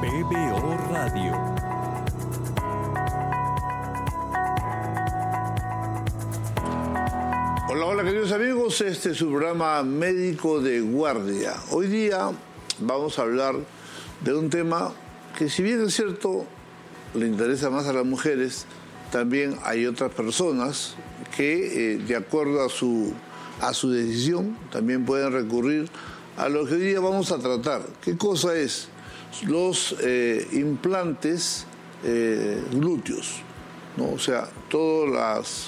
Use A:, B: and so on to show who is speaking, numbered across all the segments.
A: PBO Radio.
B: Hola, hola queridos amigos, este es su programa Médico de Guardia. Hoy día vamos a hablar de un tema que, si bien es cierto, le interesa más a las mujeres, también hay otras personas que, de acuerdo a su decisión, también pueden recurrir a lo que hoy día vamos a tratar. ¿Qué cosa es? Los implantes glúteos, ¿no? O sea, todos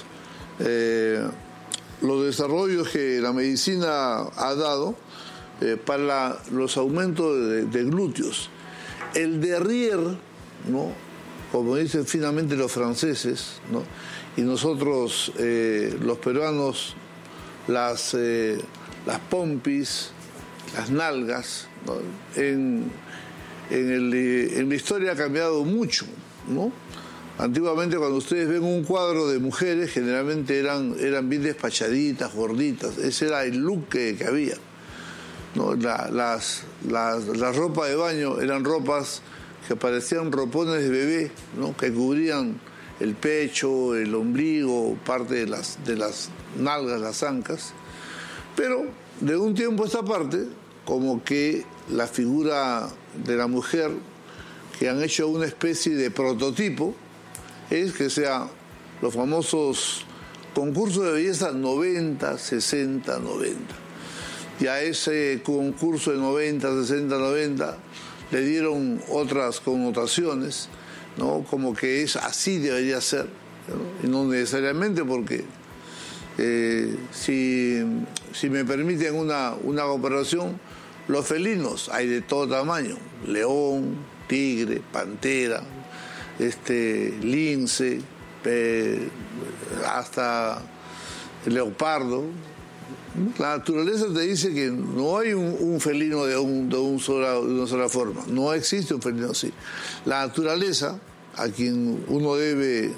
B: los desarrollos que la medicina ha dado para los aumentos de glúteos. El derrière, ¿no? Como dicen finalmente los franceses, ¿no? Y nosotros, los peruanos, las pompis, las nalgas, ¿no? En la historia ha cambiado mucho, ¿no? Antiguamente, cuando ustedes ven un cuadro de mujeres, generalmente eran bien despachaditas, gorditas. Ese era el look que había, ¿no? Las ropas de baño eran ropas que parecían ropones de bebé, ¿no? Que cubrían el pecho, el ombligo, parte de las nalgas, las ancas. Pero de un tiempo a esta parte, como que la figura de la mujer, que han hecho una especie de prototipo, es que sea los famosos concursos de belleza 90, 60, 90. Y a ese concurso de 90, 60, 90 le dieron otras connotaciones, ¿no? Como que es así debería ser, ¿no? Y no necesariamente, porque si me permiten una comparación, los felinos hay de todo tamaño: león, tigre, pantera, lince, hasta leopardo. La naturaleza te dice que no hay un felino de una sola forma. No existe un felino así. La naturaleza, a quien uno debe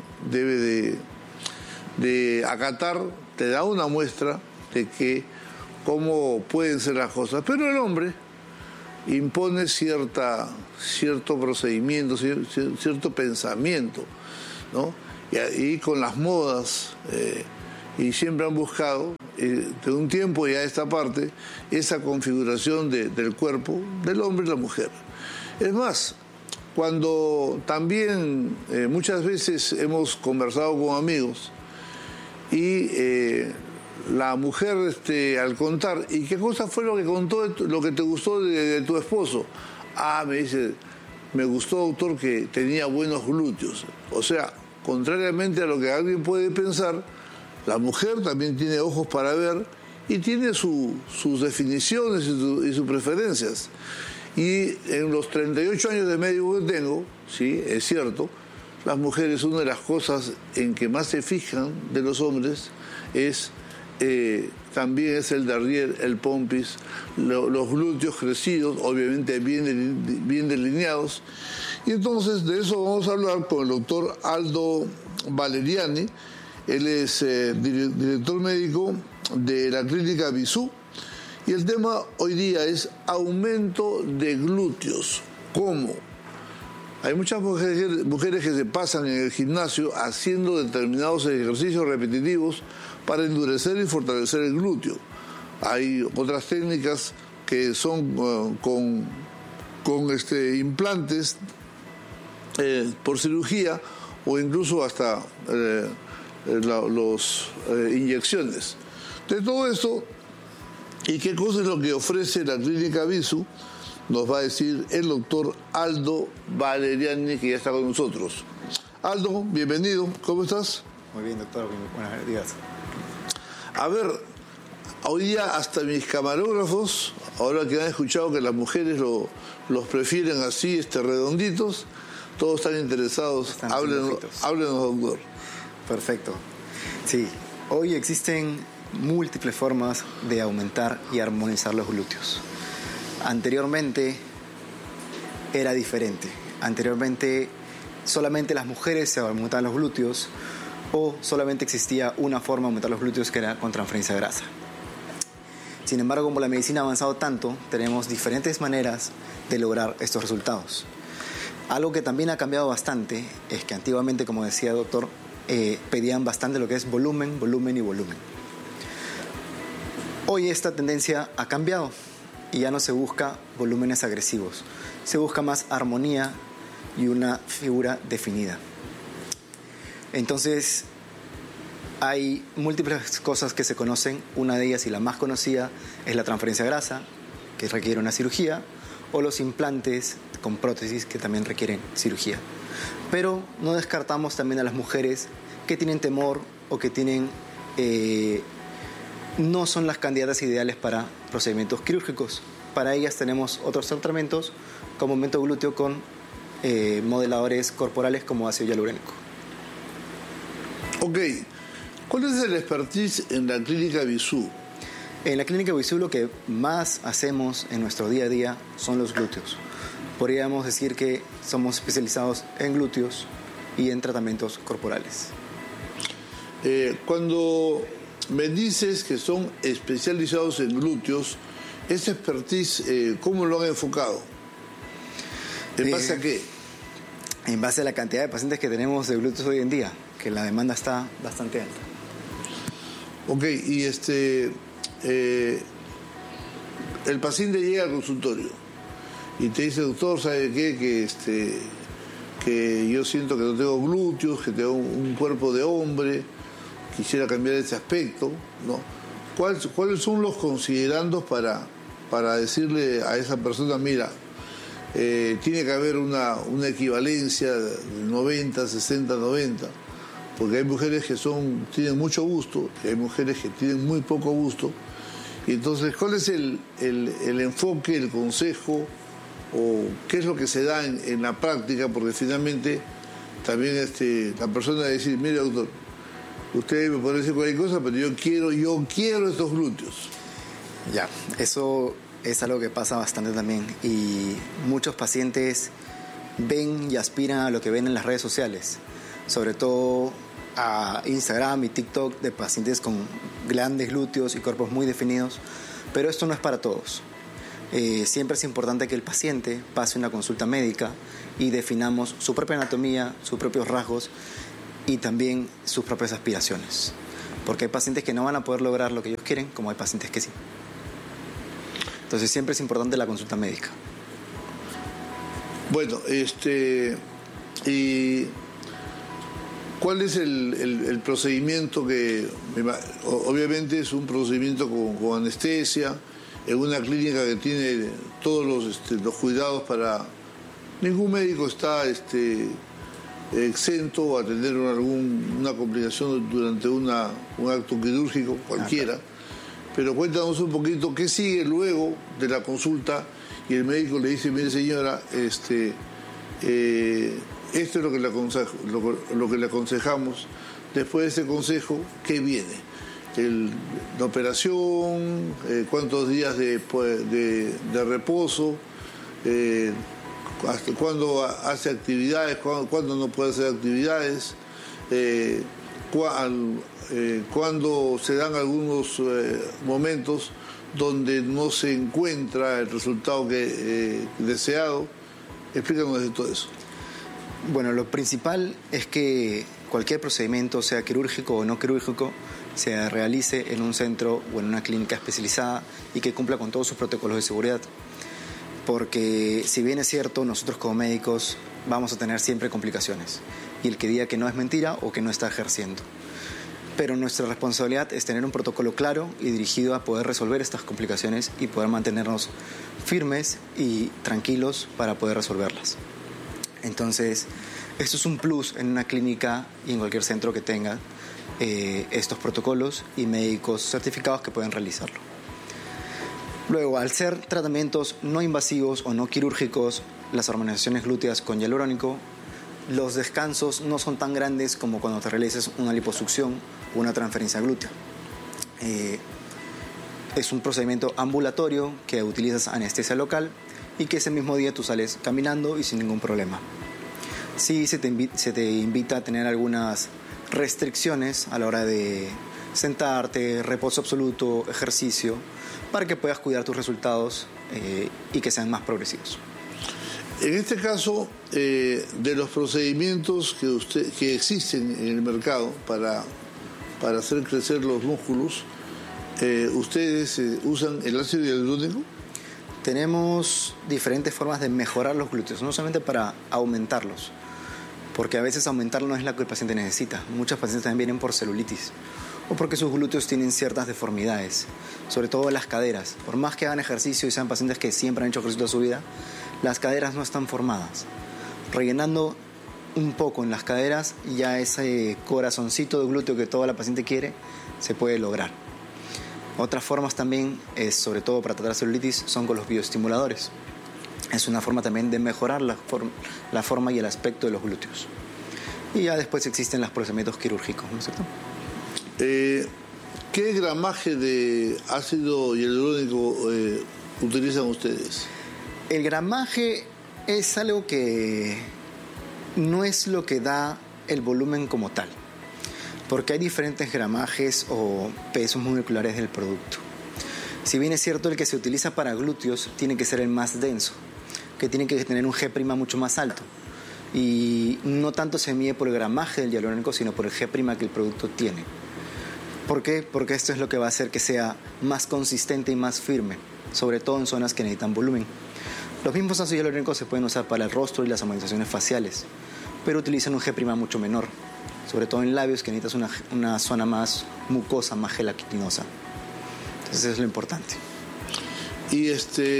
B: de acatar, te da una muestra de que cómo pueden ser las cosas. Pero el hombre impone cierto procedimiento, cierto pensamiento, ¿no? Y con las modas, y siempre han buscado, de un tiempo ya a esta parte, esa configuración del cuerpo del hombre y la mujer. Es más, cuando también muchas veces hemos conversado con amigos y la mujer, al contar, ¿y qué cosa fue lo que contó, lo que te gustó de tu esposo? Me dice, me gustó, doctor, que tenía buenos glúteos. O sea, contrariamente a lo que alguien puede pensar, la mujer también tiene ojos para ver y tiene sus definiciones y sus preferencias. Y en los 38 años de médico que tengo, sí, es cierto, las mujeres, una de las cosas en que más se fijan de los hombres también es el derrière, el pompis, los glúteos crecidos, obviamente bien delineados. Y entonces de eso vamos a hablar con el doctor Aldo Valeriani. Él es director médico de la clínica Bisú. Y el tema hoy día es aumento de glúteos. ¿Cómo? Hay muchas mujeres que se pasan en el gimnasio haciendo determinados ejercicios repetitivos para endurecer y fortalecer el glúteo. Hay otras técnicas que son con implantes por cirugía, o incluso hasta inyecciones. De todo esto, ¿y qué cosa es lo que ofrece la clínica Bisú? Nos va a decir el doctor Aldo Valeriani, que ya está con nosotros. Aldo, bienvenido, ¿cómo estás?
C: Muy bien, doctor, buenos días.
B: A ver, hoy día hasta mis camarógrafos, ahora que han escuchado que las mujeres los prefieren así, redonditos, todos están interesados. Háblenos, doctor.
C: Perfecto. Sí, hoy existen múltiples formas de aumentar y armonizar los glúteos. Anteriormente era diferente. Anteriormente solamente las mujeres se aumentaban los glúteos, o solamente existía una forma de aumentar los glúteos, que era con transferencia de grasa. Sin embargo, como la medicina ha avanzado tanto, tenemos diferentes maneras de lograr estos resultados. Algo que también ha cambiado bastante es que antiguamente, como decía el doctor, pedían bastante lo que es volumen, volumen y volumen. Hoy esta tendencia ha cambiado y ya no se busca volúmenes agresivos, se busca más armonía y una figura definida. Entonces, hay múltiples cosas que se conocen. Una de ellas, y la más conocida, es la transferencia de grasa, que requiere una cirugía, o los implantes con prótesis, que también requieren cirugía. Pero no descartamos también a las mujeres que tienen temor o que tienen no son las candidatas ideales para procedimientos quirúrgicos. Para ellas tenemos otros tratamientos, como aumento glúteo con modeladores corporales como ácido hialurónico.
B: Ok. ¿Cuál es el expertise en la clínica Visú?
C: En la clínica Visú lo que más hacemos en nuestro día a día son los glúteos. Podríamos decir que somos especializados en glúteos y en tratamientos corporales.
B: Cuando me dices que son especializados en glúteos, ¿ese expertise cómo lo han enfocado? ¿En base a qué?
C: En base a la cantidad de pacientes que tenemos de glúteos hoy en día, que la demanda está bastante alta.
B: Ok, y el paciente llega al consultorio y te dice, doctor, ¿sabe qué? Que yo siento que no tengo glúteos, que tengo un cuerpo de hombre, quisiera cambiar ese aspecto, ¿no? ¿Cuáles son los considerandos para decirle a esa persona, mira, tiene que haber una equivalencia de 90, 60, 90? Porque hay mujeres que tienen mucho gusto y hay mujeres que tienen muy poco gusto. Y entonces, ¿cuál es el enfoque, el consejo o qué es lo que se da en la práctica? Porque finalmente también la persona va a decir, mire doctor, usted me puede decir cualquier cosa, pero yo quiero estos glúteos.
C: Ya, eso es algo que pasa bastante también. Y muchos pacientes ven y aspiran a lo que ven en las redes sociales, sobre todo a Instagram y TikTok, de pacientes con grandes glúteos y cuerpos muy definidos, pero esto no es para todos. Siempre es importante que el paciente pase una consulta médica y definamos su propia anatomía, sus propios rasgos y también sus propias aspiraciones, porque hay pacientes que no van a poder lograr lo que ellos quieren, como hay pacientes que sí. Entonces siempre es importante la consulta médica.
B: Bueno, y ¿cuál es el procedimiento que, obviamente es un procedimiento con anestesia, en una clínica que tiene todos los cuidados para... Ningún médico está exento a tener una complicación durante un acto quirúrgico cualquiera. Pero cuéntanos un poquito qué sigue luego de la consulta y el médico le dice, mire señora, esto es lo que le aconsejamos. Después de ese consejo, ¿qué viene? La operación, cuántos días de reposo, hasta cuándo hace actividades, cuándo no puede hacer actividades, cuándo se dan algunos momentos donde no se encuentra el resultado deseado. Explícanos de todo eso.
C: Bueno, lo principal es que cualquier procedimiento, sea quirúrgico o no quirúrgico, se realice en un centro o en una clínica especializada y que cumpla con todos sus protocolos de seguridad. Porque si bien es cierto, nosotros como médicos vamos a tener siempre complicaciones. Y el que diga que no es mentira o que no está ejerciendo. Pero nuestra responsabilidad es tener un protocolo claro y dirigido a poder resolver estas complicaciones y poder mantenernos firmes y tranquilos para poder resolverlas. Entonces, esto es un plus en una clínica y en cualquier centro que tenga estos protocolos y médicos certificados que pueden realizarlo. Luego, al ser tratamientos no invasivos o no quirúrgicos, las armonizaciones glúteas con hialurónico, los descansos no son tan grandes como cuando te realices una liposucción o una transferencia glútea. Es un procedimiento ambulatorio que utilizas anestesia local y que ese mismo día tú sales caminando y sin ningún problema. Sí se te invita a tener algunas restricciones a la hora de sentarte, reposo absoluto, ejercicio, para que puedas cuidar tus resultados y que sean más progresivos.
B: En este caso, de los procedimientos que existen en el mercado para hacer crecer los músculos, ¿ustedes usan el ácido hialurónico?
C: Tenemos diferentes formas de mejorar los glúteos, no solamente para aumentarlos, porque a veces aumentarlo no es lo que el paciente necesita. Muchos pacientes también vienen por celulitis o porque sus glúteos tienen ciertas deformidades, sobre todo las caderas. Por más que hagan ejercicio y sean pacientes que siempre han hecho ejercicio toda su vida, las caderas no están formadas. Rellenando un poco en las caderas, ya ese corazoncito de glúteo que toda la paciente quiere, se puede lograr. Otras formas también, sobre todo para tratar celulitis, son con los bioestimuladores. Es una forma también de mejorar la forma y el aspecto de los glúteos. Y ya después existen los procedimientos quirúrgicos, ¿no es cierto?
B: ¿Qué gramaje de ácido hialurónico utilizan ustedes?
C: El gramaje es algo que no es lo que da el volumen como tal, porque hay diferentes gramajes o pesos moleculares del producto. Si bien es cierto, el que se utiliza para glúteos tiene que ser el más denso, que tiene que tener un G' mucho más alto, y no tanto se mide por el gramaje del hialurónico, sino por el G' que el producto tiene. ¿Por qué? Porque esto es lo que va a hacer que sea más consistente y más firme, sobre todo en zonas que necesitan volumen. Los mismos ácidos hialurónicos se pueden usar para el rostro y las armonizaciones faciales, pero utilizan un G' mucho menor, sobre todo en labios, que necesitas una zona más mucosa, más gelatinosa. Entonces eso es lo importante.
B: Y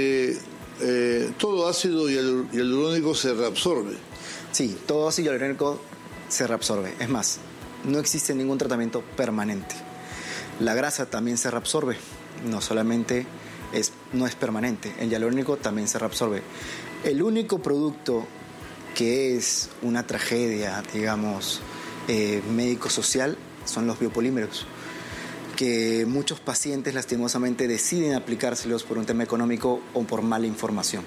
B: todo ácido hialurónico se reabsorbe.
C: Sí, todo ácido hialurónico se reabsorbe. Es más, no existe ningún tratamiento permanente. La grasa también se reabsorbe, no solamente no es permanente. El hialurónico también se reabsorbe. El único producto que es una tragedia, digamos, médico-social, son los biopolímeros, que muchos pacientes lastimosamente deciden aplicárselos por un tema económico o por mala información.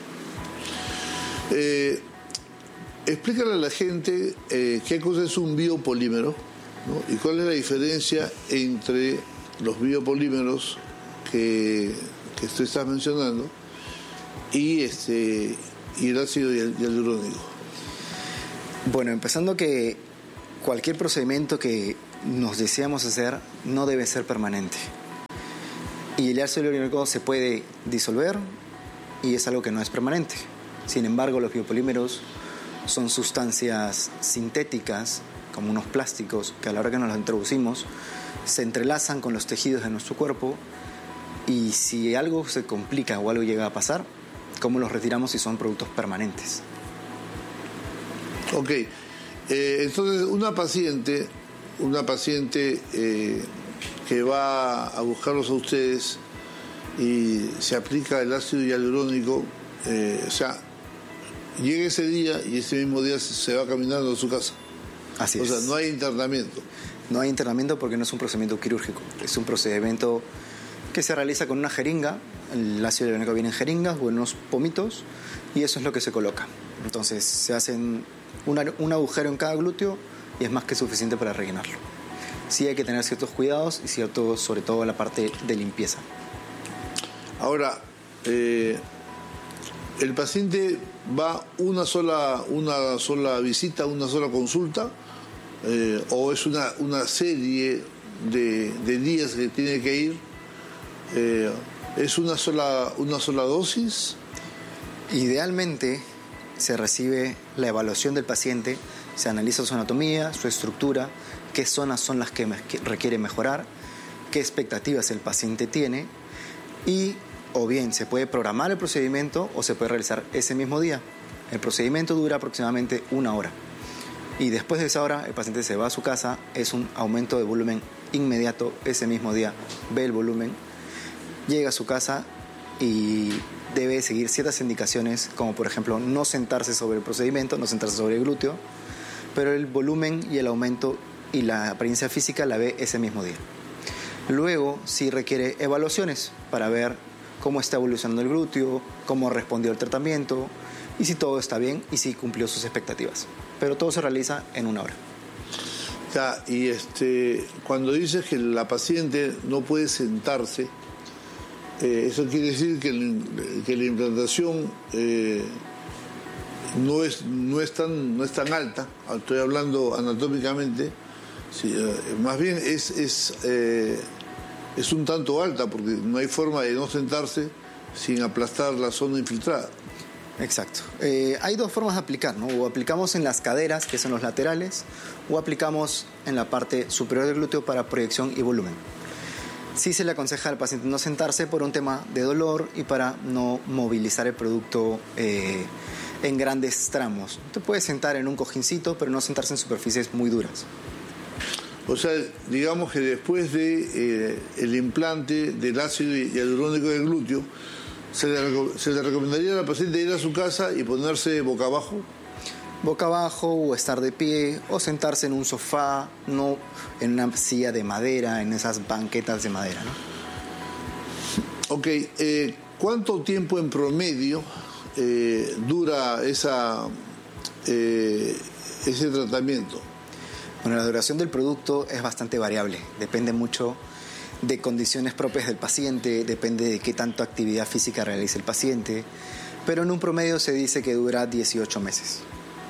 B: Explícale a la gente qué cosa es un biopolímero, ¿no? Y cuál es la diferencia entre los biopolímeros que tú estás mencionando y el ácido hialurónico.
C: Bueno, empezando que cualquier procedimiento que nos deseamos hacer no debe ser permanente. Y el ácido hialurónico se puede disolver y es algo que no es permanente. Sin embargo, los biopolímeros son sustancias sintéticas, como unos plásticos, que a la hora que nos los introducimos se entrelazan con los tejidos de nuestro cuerpo, y si algo se complica o algo llega a pasar, ¿cómo los retiramos si son productos permanentes?
B: Ok, entonces una paciente que va a buscarlos a ustedes y se aplica el ácido hialurónico, llega ese día y ese mismo día se va caminando a su casa.
C: Así es.
B: O sea, no hay internamiento.
C: No hay internamiento porque no es un procedimiento quirúrgico, es un procedimiento que se realiza con una jeringa. El ácido hialurónico viene en jeringas o en unos pomitos, y eso es lo que se coloca. Entonces se hacen un agujero en cada glúteo y es más que suficiente para rellenarlo. Sí hay que tener ciertos cuidados y sobre todo la parte de limpieza.
B: Ahora, el paciente va una sola visita, una sola consulta, o es una serie de días que tiene que ir. ¿Es una sola dosis?
C: Idealmente se recibe la evaluación del paciente, se analiza su anatomía, su estructura, qué zonas son las que requiere mejorar, qué expectativas el paciente tiene, y o bien se puede programar el procedimiento o se puede realizar ese mismo día. El procedimiento dura aproximadamente 1 hora, y después de esa hora el paciente se va a su casa. Es un aumento de volumen inmediato. Ese mismo día ve el volumen, llega a su casa y debe seguir ciertas indicaciones, como por ejemplo no sentarse sobre el procedimiento, no sentarse sobre el glúteo, pero el volumen y el aumento y la apariencia física la ve ese mismo día. Luego sí requiere evaluaciones para ver cómo está evolucionando el glúteo, cómo respondió el tratamiento y si todo está bien y si cumplió sus expectativas. Pero todo se realiza en 1 hora.
B: Ya, y cuando dices que la paciente no puede sentarse, eso quiere decir que la implantación no es tan alta, estoy hablando anatómicamente, sí, más bien es un tanto alta porque no hay forma de no sentarse sin aplastar la zona infiltrada.
C: Exacto. Hay dos formas de aplicar, ¿no? O aplicamos en las caderas, que son los laterales, o aplicamos en la parte superior del glúteo para proyección y volumen. Sí se le aconseja al paciente no sentarse por un tema de dolor y para no movilizar el producto en grandes tramos. Te puedes sentar en un cojincito, pero no sentarse en superficies muy duras.
B: O sea, digamos que después de el implante del ácido hialurónico del glúteo, ¿se le recomendaría al paciente ir a su casa y ponerse boca abajo?
C: Boca abajo, o estar de pie, o sentarse en un sofá, no en una silla de madera, en esas banquetas de madera, ¿no?
B: Ok, ¿cuánto tiempo en promedio dura ese tratamiento?
C: Bueno, la duración del producto es bastante variable, depende mucho de condiciones propias del paciente, depende de qué tanto actividad física realice el paciente, pero en un promedio se dice que dura 18 meses.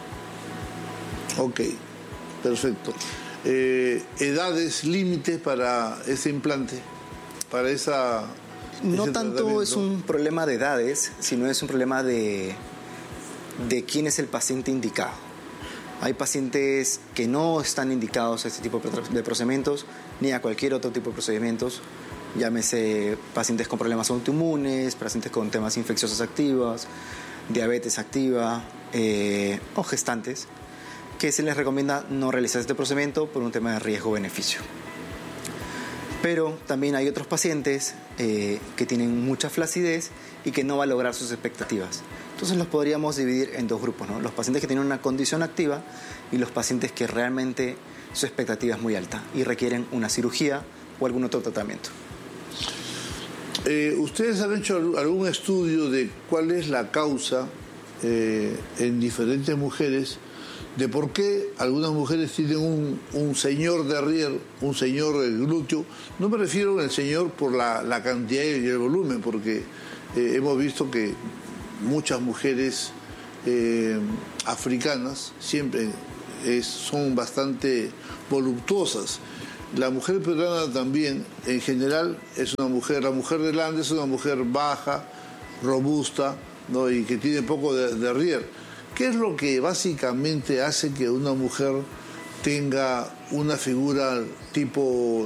B: Ok, perfecto. ¿Edades límites para ese implante? Para esa...
C: No tanto es un problema de edades, sino es un problema de quién es el paciente indicado. Hay pacientes que no están indicados a este tipo de procedimientos, ni a cualquier otro tipo de procedimientos, llámese pacientes con problemas autoinmunes, pacientes con temas infecciosos activos, diabetes activa o gestantes, que se les recomienda no realizar este procedimiento por un tema de riesgo-beneficio. Pero también hay otros pacientes que tienen mucha flacidez y que no va a lograr sus expectativas. Entonces los podríamos dividir en dos grupos, ¿no? Los pacientes que tienen una condición activa y los pacientes que realmente su expectativa es muy alta y requieren una cirugía o algún otro tratamiento.
B: ¿Ustedes han hecho algún estudio de cuál es la causa en diferentes mujeres de por qué algunas mujeres tienen un señor derrière, un señor glúteo? No me refiero al señor por la cantidad y el volumen, porque hemos visto que muchas mujeres africanas siempre son bastante voluptuosas. La mujer peruana también, en general, es una mujer, la mujer del Ande es una mujer baja, robusta, ¿no? Y que tiene poco de derrière. ¿Qué es lo que básicamente hace que una mujer tenga una figura tipo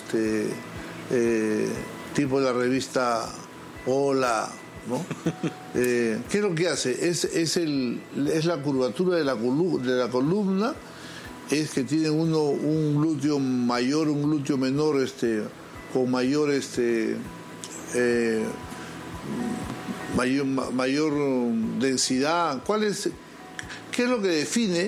B: la revista Hola, ¿no? ¿Qué es lo que hace? Es la curvatura de la columna, es que tiene uno un glúteo mayor, un glúteo menor, con mayor mayor densidad. ¿Qué es lo que define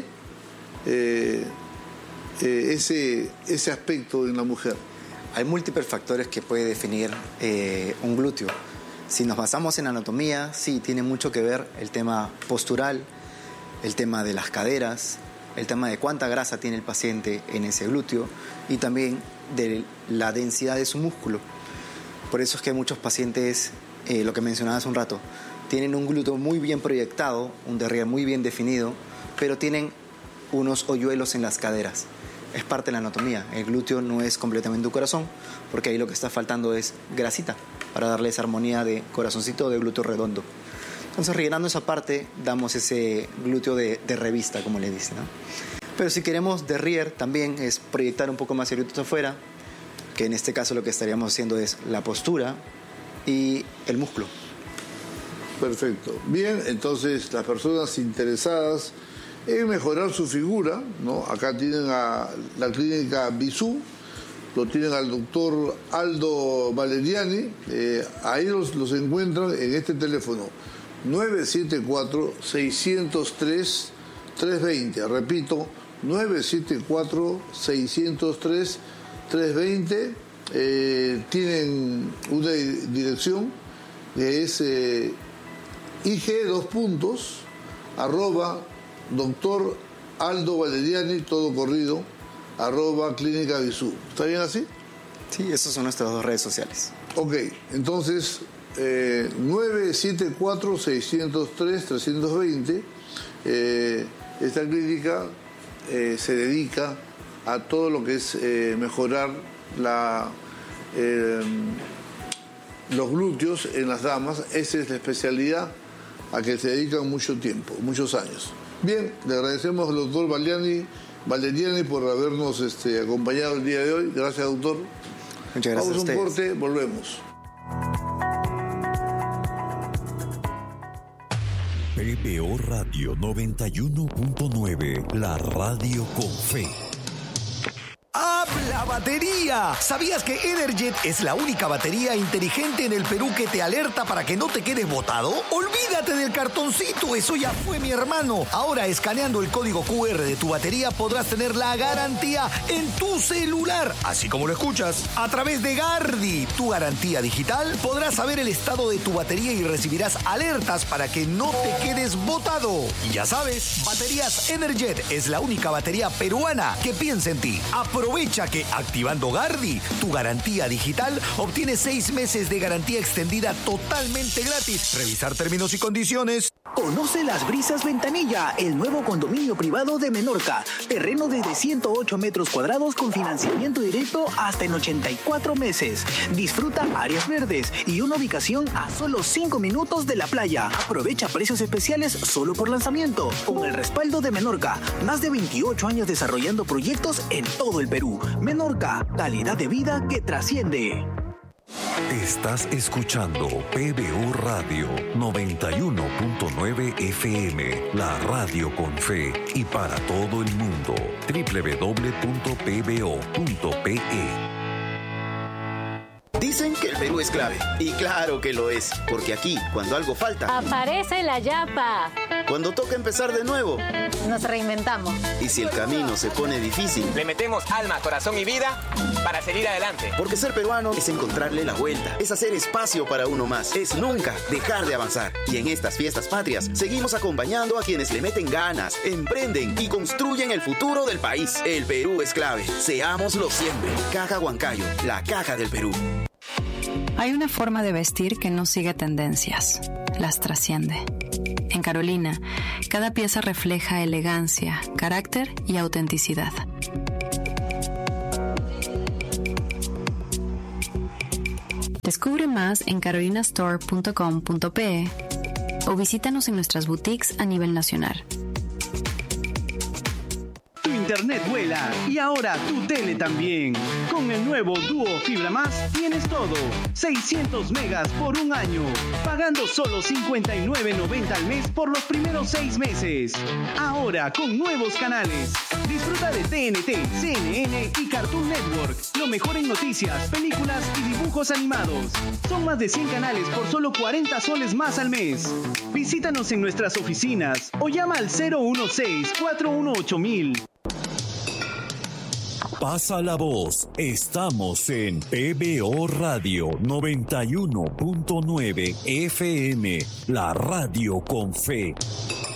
B: ese aspecto en la mujer?
C: Hay múltiples factores que puede definir un glúteo. Si nos basamos en anatomía, sí, tiene mucho que ver el tema postural, el tema de las caderas, el tema de cuánta grasa tiene el paciente en ese glúteo y también de la densidad de su músculo. Por eso es que muchos pacientes, lo que mencionaba hace un rato, tienen un glúteo muy bien proyectado, un derrière muy bien definido, pero tienen unos hoyuelos en las caderas. Es parte de la anatomía. El glúteo no es completamente un corazón, porque ahí lo que está faltando es grasita para darle esa armonía de corazoncito de glúteo redondo. Entonces, rellenando esa parte, damos ese glúteo de revista, como le dicen, ¿no? Pero si queremos derrière, también es proyectar un poco más el glúteo afuera, que en este caso lo que estaríamos haciendo es la postura y el músculo.
B: Perfecto. Bien, entonces las personas interesadas en mejorar su figura, ¿no? Acá tienen a la clínica Bisú, lo tienen al doctor Aldo Valeriani, ahí los encuentran en este teléfono 974-603-320, repito, 974-603-320, tienen una dirección que es IG2 @ doctor Aldo Valeriani, todo corrido, @ clínica Bisú. ¿Está bien así?
C: Sí, esas son nuestras dos redes sociales.
B: Ok, entonces 974-603-320. Esta clínica se dedica a todo lo que es mejorar los glúteos en las damas. Esa es la especialidad a que se dedican mucho tiempo, muchos años. Bien, le agradecemos al doctor Valeriani por habernos acompañado el día de hoy. Gracias, doctor.
C: Muchas gracias.
B: Vamos a un corte, volvemos.
A: PBO Radio 91.9, la radio con fe.
D: ¡Habla batería! ¿Sabías que Energet es la única batería inteligente en el Perú que te alerta para que no te quedes botado? ¡Olvídate del cartoncito! ¡Eso ya fue, mi hermano! Ahora, escaneando el código QR de tu batería, podrás tener la garantía en tu celular. Así como lo escuchas. A través de Gardi, tu garantía digital, podrás saber el estado de tu batería y recibirás alertas para que no te quedes botado. Y ya sabes, Baterías Energet es la única batería peruana que piensa en ti. Aprovecha que activando Gardi, tu garantía digital, obtienes 6 meses de garantía extendida totalmente gratis. Revisar términos y condiciones.
E: Conoce Las Brisas Ventanilla, el nuevo condominio privado de Menorca. Terreno desde 108 metros cuadrados con financiamiento directo hasta en 84 meses. Disfruta áreas verdes y una ubicación a solo 5 minutos de la playa. Aprovecha precios especiales solo por lanzamiento. Con el respaldo de Menorca, más de 28 años desarrollando proyectos en todo el Perú. Menorca, calidad de vida que trasciende.
A: Estás escuchando PBO Radio 91.9 FM, la radio con fe y para todo el mundo. www.pbo.pe.
F: Dicen que el Perú es clave. Y claro que lo es. Porque aquí, cuando algo falta,
G: aparece la yapa.
F: Cuando toca empezar de nuevo,
G: nos reinventamos.
F: Y si el camino se pone difícil,
H: le metemos alma, corazón y vida para seguir adelante.
F: Porque ser peruano es encontrarle la vuelta. Es hacer espacio para uno más. Es nunca dejar de avanzar. Y en estas fiestas patrias, seguimos acompañando a quienes le meten ganas, emprenden y construyen el futuro del país. El Perú es clave. Seámoslo siempre. Caja Huancayo, la caja del Perú.
I: Hay una forma de vestir que no sigue tendencias, las trasciende. En Carolina, cada pieza refleja elegancia, carácter y autenticidad. Descubre más en carolinastore.com.pe o visítanos en nuestras boutiques a nivel nacional.
J: Tu internet vuela y ahora tu tele también. Con el nuevo Duo Fibra Más tienes todo. 600 megas por un año, pagando solo $59.90 al mes por los primeros 6 meses. Ahora con nuevos canales. Disfruta de TNT, CNN y Cartoon Network. Lo mejor en noticias, películas y dibujos animados. Son más de 100 canales por solo 40 soles más al mes. Visítanos en nuestras oficinas o llama al 016-418-1000.
A: Pasa la voz. Estamos en PBO Radio 91.9 FM, la radio con fe.